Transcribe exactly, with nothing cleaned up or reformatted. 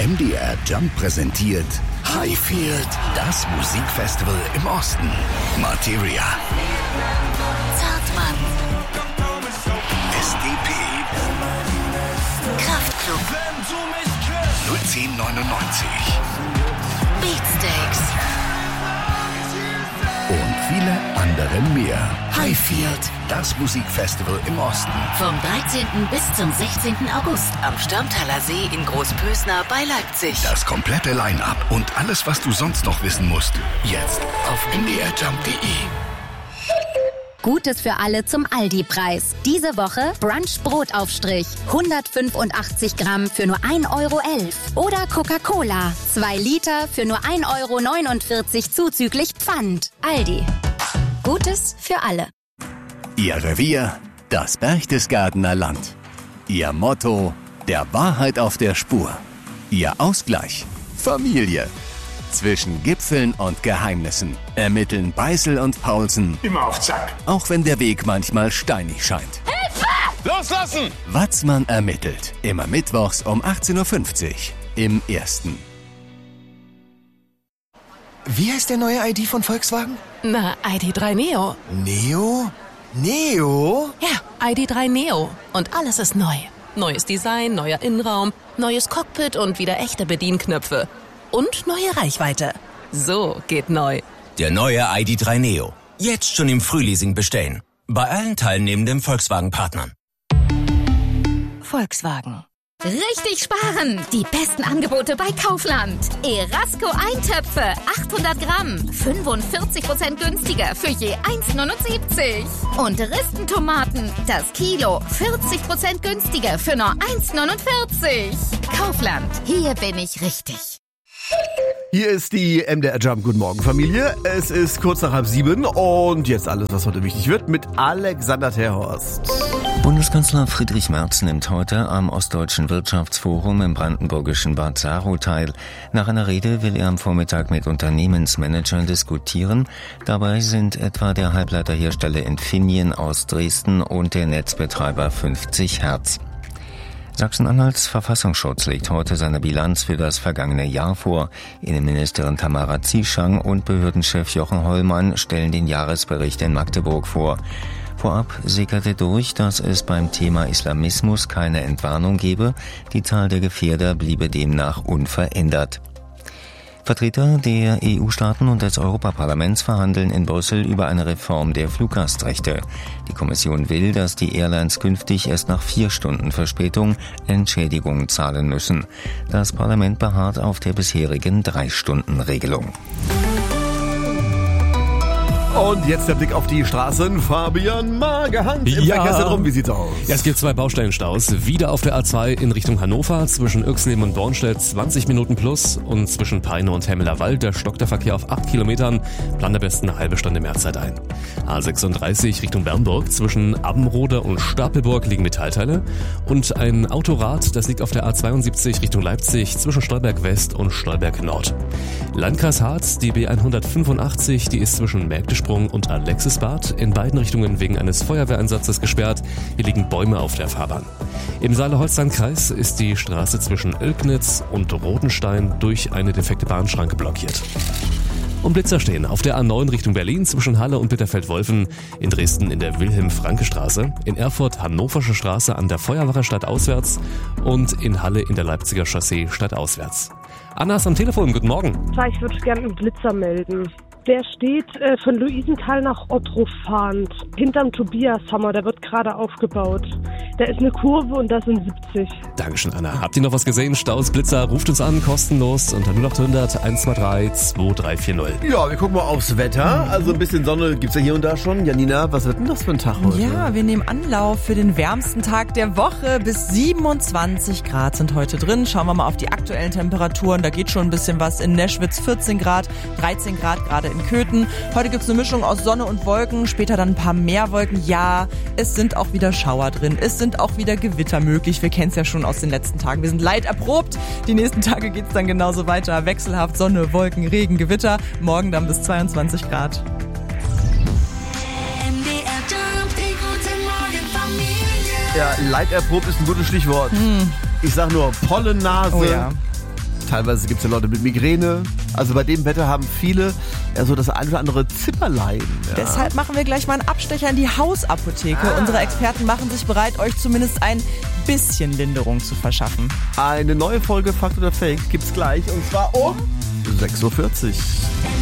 M D R Jump präsentiert Highfield, das Musikfestival im Osten. Materia, Zartmann, S D P, Kraftklub, null zehn neunundneunzig Beatsteaks und viele andere mehr. Highfield, das Musikfestival im Osten. vom dreizehnten bis zum sechzehnten August am Stammtaler See in Großpösner bei Leipzig. Das komplette Line-Up und alles, was du sonst noch wissen musst, jetzt auf m d r jump punkt d e. Gutes für alle zum Aldi-Preis. Diese Woche Brunch-Brotaufstrich. hundertfünfundachtzig Gramm für nur ein Euro elf. Oder Coca-Cola. zwei Liter für nur ein Euro neunundvierzig zuzüglich Pfand. Aldi. Gutes für alle. Ihr Revier, das Berchtesgadener Land. Ihr Motto, der Wahrheit auf der Spur. Ihr Ausgleich, Familie. Zwischen Gipfeln und Geheimnissen ermitteln Beißel und Paulsen. Immer auf Zack. Auch wenn der Weg manchmal steinig scheint. Hilfe! Loslassen! Watzmann ermittelt. Immer mittwochs um achtzehn Uhr fünfzig im Ersten. Wie heißt der neue I D von Volkswagen? Na, I D drei Neo. Neo? Neo? Ja, I D drei Neo. Und alles ist neu. Neues Design, neuer Innenraum, neues Cockpit und wieder echte Bedienknöpfe. Und neue Reichweite. So geht neu. Der neue I D drei Neo. Jetzt schon im Frühleasing bestellen. Bei allen teilnehmenden Volkswagen-Partnern. Volkswagen. Richtig sparen! Die besten Angebote bei Kaufland. Erasco Eintöpfe, achthundert Gramm, fünfundvierzig Prozent günstiger für je eins neunundsiebzig. Und Ristentomaten, das Kilo, vierzig Prozent günstiger für nur eins neunundvierzig. Kaufland, hier bin ich richtig. Hier ist die M D R Jump. Guten Morgen, Familie. Es ist kurz nach halb sieben und jetzt alles, was heute wichtig wird, mit Alexander Terhorst. Bundeskanzler Friedrich Merz nimmt heute am Ostdeutschen Wirtschaftsforum im brandenburgischen Bad Saro teil. Nach einer Rede will er am Vormittag mit Unternehmensmanagern diskutieren. Dabei sind etwa der Halbleiterhersteller Infineon aus Dresden und der Netzbetreiber fünfzig Hertz. Sachsen-Anhalts Verfassungsschutz legt heute seine Bilanz für das vergangene Jahr vor. Innenministerin Tamara Zieschang und Behördenchef Jochen Hollmann stellen den Jahresbericht in Magdeburg vor. Vorab sickerte durch, dass es beim Thema Islamismus keine Entwarnung gebe. Die Zahl der Gefährder bliebe demnach unverändert. Vertreter der E U-Staaten und des Europaparlaments verhandeln in Brüssel über eine Reform der Fluggastrechte. Die Kommission will, dass die Airlines künftig erst nach vier Stunden Verspätung Entschädigung zahlen müssen. Das Parlament beharrt auf der bisherigen Drei-Stunden-Regelung. Und jetzt der Blick auf die Straßen. Fabian Magerhand im Ja. Verkehrszentrum. Wie sieht's aus? Ja, es gibt zwei Baustellenstaus. Wieder auf der A zwei in Richtung Hannover. Zwischen Öxneem und Bornstedt zwanzig Minuten plus. Und zwischen Peine und Hemmelerwald, der stockt der Verkehr auf acht Kilometern. Plan am besten eine halbe Stunde Mehrzeit ein. A sechsunddreißig Richtung Bernburg. Zwischen Abbenrode und Stapelburg liegen Metallteile. Und ein Autorad, das liegt auf der A zweiundsiebzig Richtung Leipzig. Zwischen Stolberg West und Stolberg Nord. Landkreis Harz, die B hundertfünfundachtzig, die ist zwischen Mägdesprung und Alexisbad in beiden Richtungen wegen eines Feuerwehreinsatzes gesperrt. Hier liegen Bäume auf der Fahrbahn. Im Saale-Holstein-Kreis ist die Straße zwischen Oelknitz und Rodenstein durch eine defekte Bahnschranke blockiert. Und Blitzer stehen auf der A neun Richtung Berlin zwischen Halle und Bitterfeld-Wolfen, in Dresden in der Wilhelm-Franke-Straße, in Erfurt Hannoversche Straße an der Feuerwache stadtauswärts und in Halle in der Leipziger Chaussee stadtauswärts. Anna ist am Telefon, guten Morgen. Ich würde gerne einen Blitzer melden. Der steht äh, von Luisenthal nach Ottruf fahrend, hinterm Tobiashammer, der wird gerade aufgebaut. Da ist eine Kurve und da sind siebzig. Dankeschön, Anna. Habt ihr noch was gesehen? Staus, Blitzer, ruft uns an, kostenlos unter null acht hundert eins zwei drei zwei drei vier null. Ja, wir gucken mal aufs Wetter. Also ein bisschen Sonne gibt's ja hier und da schon. Janina, was wird denn das für ein Tag heute? Ja, wir nehmen Anlauf für den wärmsten Tag der Woche. Bis siebenundzwanzig Grad sind heute drin. Schauen wir mal auf die aktuellen Temperaturen. Da geht schon ein bisschen was. In Neschwitz vierzehn Grad, dreizehn Grad gerade in Köthen. Heute gibt's eine Mischung aus Sonne und Wolken. Später dann ein paar mehr Wolken. Ja, es sind auch wieder Schauer drin. Es sind auch wieder Gewitter möglich. Wir kennen es ja schon aus den letzten Tagen. Wir sind leid erprobt. Die nächsten Tage geht's dann genauso weiter. Wechselhaft Sonne, Wolken, Regen, Gewitter. Morgen dann bis zweiundzwanzig Grad. Ja, leid erprobt ist ein gutes Stichwort. Hm. Ich sag nur Pollennase. Oh ja. Teilweise gibt es ja Leute mit Migräne. Also bei dem Wetter haben viele ja so das ein oder andere Zipperlein. Ja. Deshalb machen wir gleich mal einen Abstecher in die Hausapotheke. Ah. Unsere Experten machen sich bereit, euch zumindest ein bisschen Linderung zu verschaffen. Eine neue Folge Fakt oder Fake gibt's gleich und zwar um sechs Uhr vierzig.